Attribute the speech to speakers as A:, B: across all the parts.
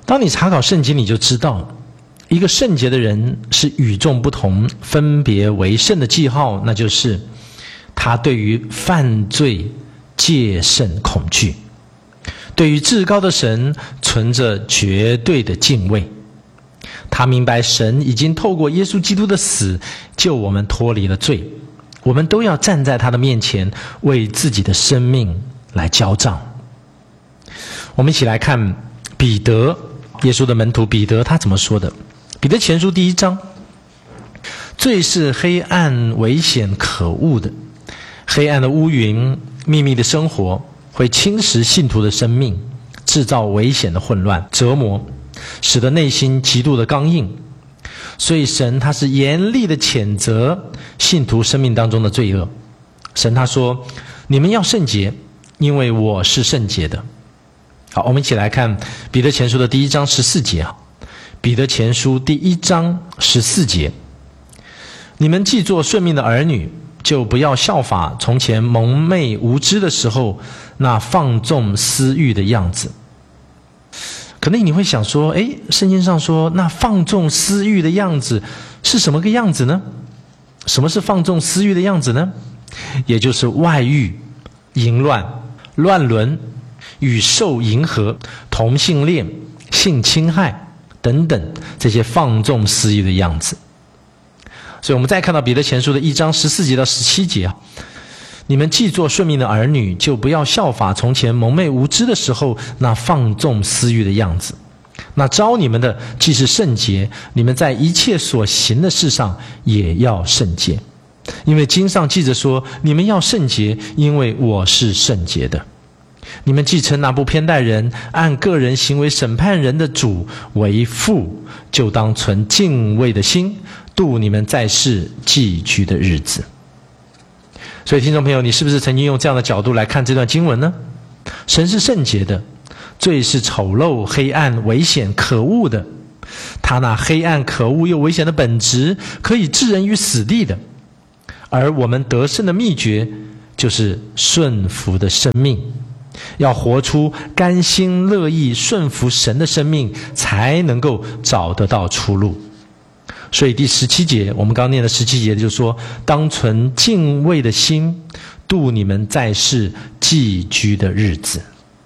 A: 当你查考圣经，你就知道一个圣洁的人是与众不同、分别为圣的记号，那就是他对于犯罪戒慎恐惧，对于至高的神存着绝对的敬畏。他明白神已经透过耶稣基督的死救我们脱离了罪，我们都要站在他的面前为自己的生命来交账。我们一起来看彼得，耶稣的门徒彼得他怎么说的。彼得前书第1章，罪是黑暗、危险、可恶的，黑暗的乌云、秘密的生活会侵蚀信徒的生命，制造危险的混乱、折磨，使得内心极度的刚硬。所以神他是严厉的谴责信徒生命当中的罪恶。神他说，你们要圣洁，因为我是圣洁的。好，我们一起来看彼得前书的第1章14节。彼得前书第1章14节，你们既做顺命的儿女，就不要效法从前蒙昧无知的时候那放纵私欲的样子。可能你会想说，圣经上说那放纵私欲的样子是什么个样子呢？什么是放纵私欲的样子呢？也就是外遇、淫乱、乱伦、与兽迎合、同性恋、性侵害等等这些放纵私欲的样子。所以我们再看到彼得前书的1章14节到17节，你们既做顺命的儿女，就不要效法从前蒙昧无知的时候那放纵私欲的样子。那召你们的既是圣洁，你们在一切所行的事上也要圣洁。因为经上记着说，你们要圣洁，因为我是圣洁的。你们既称那不偏待人、按个人行为审判人的主为父，就当存敬畏的心度你们在世寄居的日子。所以听众朋友，你是不是曾经用这样的角度来看这段经文呢？神是圣洁的，罪是丑陋、黑暗、危险、可恶的。他那黑暗、可恶又危险的本质可以置人于死地的，而我们得胜的秘诀就是顺服的生命。要活出甘心乐意顺服神的生命，才能够找得到出路。所以第17节，我们刚念的17节就说，当存敬畏的心度你们在世寄居的日子。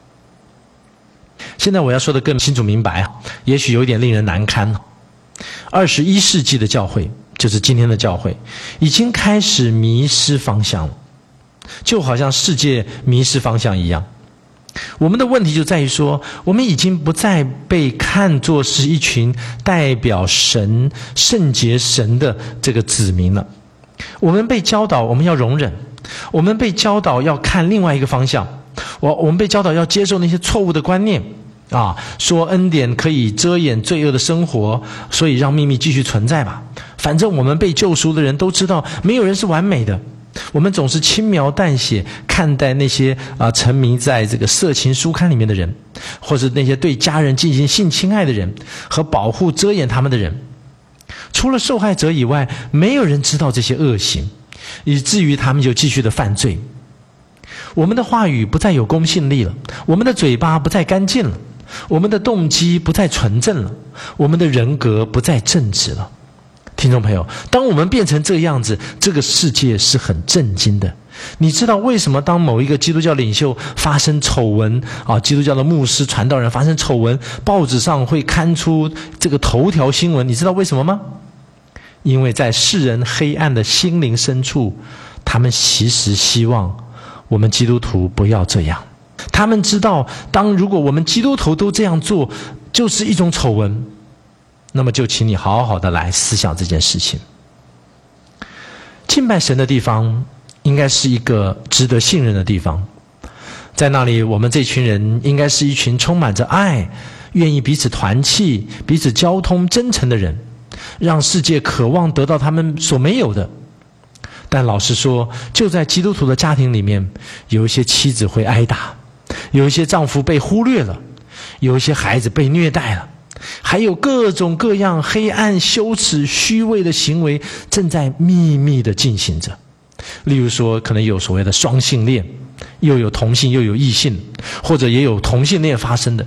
A: 现在我要说的更清楚明白，也许有点令人难堪。21世纪的教会，就是今天的教会，已经开始迷失方向了，就好像世界迷失方向一样。我们的问题就在于说，我们已经不再被看作是一群代表神、圣洁神的这个子民了。我们被教导我们要容忍，我们被教导要看另外一个方向，我们被教导要接受那些错误的观念说恩典可以遮掩罪恶的生活，所以让秘密继续存在吧。反正我们被救赎的人都知道，没有人是完美的。我们总是轻描淡写看待那些沉迷在这个色情书刊里面的人，或是那些对家人进行性侵害的人和保护遮掩他们的人。除了受害者以外，没有人知道这些恶行，以至于他们就继续的犯罪。我们的话语不再有公信力了，我们的嘴巴不再干净了，我们的动机不再纯正了，我们的人格不再正直了。听众朋友，当我们变成这个样子，这个世界是很震惊的。你知道为什么当某一个基督教领袖发生丑闻基督教的牧师传道人发生丑闻，报纸上会刊出这个头条新闻？你知道为什么吗？因为在世人黑暗的心灵深处，他们其实希望我们基督徒不要这样。他们知道，如果我们基督徒都这样做，就是一种丑闻。那么就请你好好的来思想这件事情。敬拜神的地方应该是一个值得信任的地方，在那里我们这群人应该是一群充满着爱、愿意彼此团契、彼此交通、真诚的人，让世界渴望得到他们所没有的。但老实说，就在基督徒的家庭里面，有一些妻子会挨打，有一些丈夫被忽略了，有一些孩子被虐待了，还有各种各样黑暗、羞耻、虚伪的行为正在秘密地进行着。例如说，可能有所谓的双性恋，又有同性又有异性，或者也有同性恋发生的。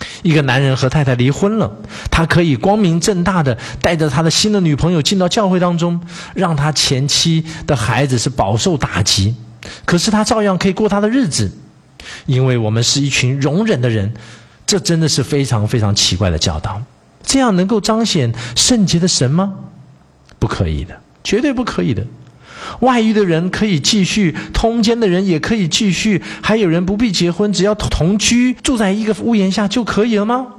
A: 一个男人和太太离婚了，他可以光明正大的带着他的新的女朋友进到教会当中，让他前妻的孩子是饱受打击，可是他照样可以过他的日子，因为我们是一群容忍的人。这真的是非常非常奇怪的教导。这样能够彰显圣洁的神吗？不可以的，绝对不可以的。外遇的人可以继续，通奸的人也可以继续，还有人不必结婚，只要同居，住在一个屋檐下就可以了吗？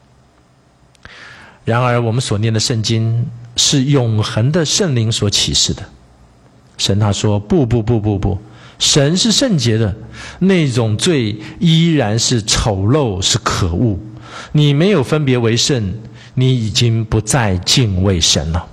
A: 然而我们所念的圣经是永恒的圣灵所启示的。神他说不，神是圣洁的，那种罪依然是丑陋，是可恶。你没有分别为圣，你已经不再敬畏神了。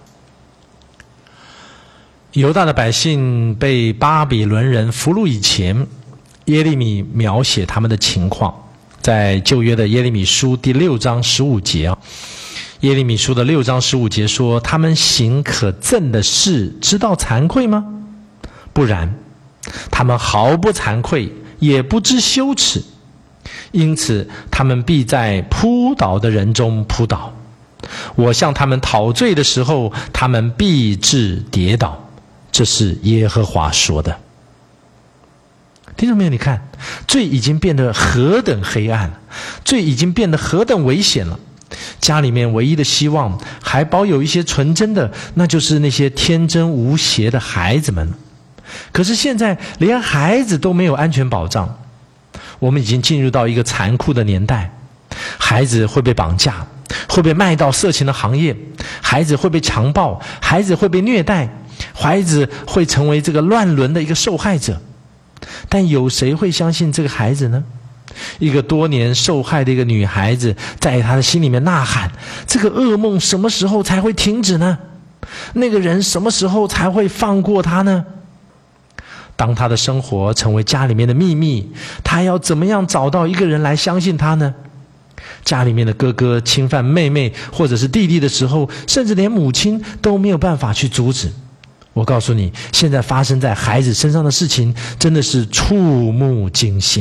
A: 犹大的百姓被巴比伦人俘虏以前，耶利米描写他们的情况，在旧约的耶利米书第6章15节啊，耶利米书的6章15节说：他们行可憎的事，知道惭愧吗？不然，他们毫不惭愧，也不知羞耻，因此他们必在扑倒的人中扑倒。我向他们讨罪的时候，他们必致跌倒。这是耶和华说的。听众朋友，你看，罪已经变得何等黑暗了，罪已经变得何等危险了。家里面唯一的希望还保有一些纯真的，那就是那些天真无邪的孩子们。可是现在连孩子都没有安全保障，我们已经进入到一个残酷的年代，孩子会被绑架，会被卖到色情的行业，孩子会被强暴，孩子会被虐待，孩子会成为这个乱伦的一个受害者。但有谁会相信这个孩子呢？一个多年受害的一个女孩子，在她的心里面呐喊，这个噩梦什么时候才会停止呢？那个人什么时候才会放过她呢？当她的生活成为家里面的秘密，她要怎么样找到一个人来相信她呢？家里面的哥哥侵犯妹妹或者是弟弟的时候，甚至连母亲都没有办法去阻止。我告诉你，现在发生在孩子身上的事情真的是触目惊心。